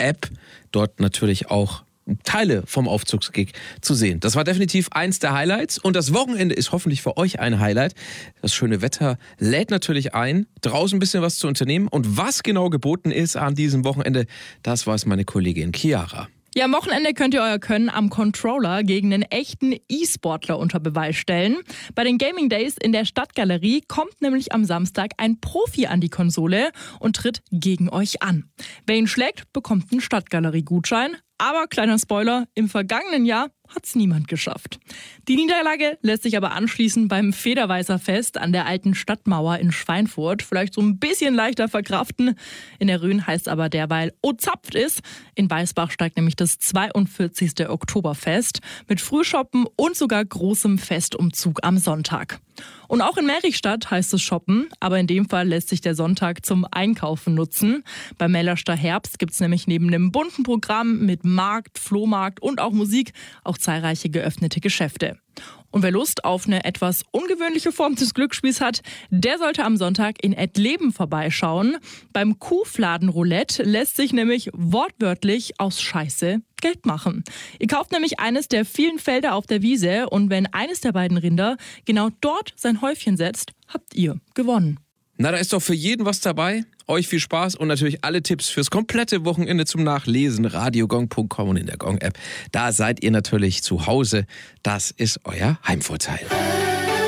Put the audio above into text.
App. Dort natürlich auch Teile vom Aufzugsgig zu sehen. Das war definitiv eins der Highlights und das Wochenende ist hoffentlich für euch ein Highlight. Das schöne Wetter lädt natürlich ein, draußen ein bisschen was zu unternehmen und was genau geboten ist an diesem Wochenende, das weiß meine Kollegin Chiara. Ja, am Wochenende könnt ihr euer Können am Controller gegen einen echten E-Sportler unter Beweis stellen. Bei den Gaming Days in der Stadtgalerie kommt nämlich am Samstag ein Profi an die Konsole und tritt gegen euch an. Wer ihn schlägt, bekommt einen Stadtgalerie-Gutschein. Aber, kleiner Spoiler, im vergangenen Jahr hat's niemand geschafft. Die Niederlage lässt sich aber anschließen beim Federweißer Fest an der alten Stadtmauer in Schweinfurt. Vielleicht so ein bisschen leichter verkraften. In der Rhön heißt aber derweil Ozapft ist. In Weißbach steigt nämlich das 42. Oktoberfest mit Frühshoppen und sogar großem Festumzug am Sonntag. Und auch in Merichstadt heißt es shoppen, aber in dem Fall lässt sich der Sonntag zum Einkaufen nutzen. Beim Mellerster Herbst gibt's nämlich neben einem bunten Programm mit Markt, Flohmarkt und auch Musik auch zahlreiche geöffnete Geschäfte. Und wer Lust auf eine etwas ungewöhnliche Form des Glücksspiels hat, der sollte am Sonntag in Ettleben vorbeischauen. Beim Kuhfladenroulette lässt sich nämlich wortwörtlich aus Scheiße Geld machen. Ihr kauft nämlich eines der vielen Felder auf der Wiese und wenn eines der beiden Rinder genau dort sein Häufchen setzt, habt ihr gewonnen. Na, da ist doch für jeden was dabei. Euch viel Spaß und natürlich alle Tipps fürs komplette Wochenende zum Nachlesen. radiogong.com und in der Gong-App. Da seid ihr natürlich zu Hause. Das ist euer Heimvorteil.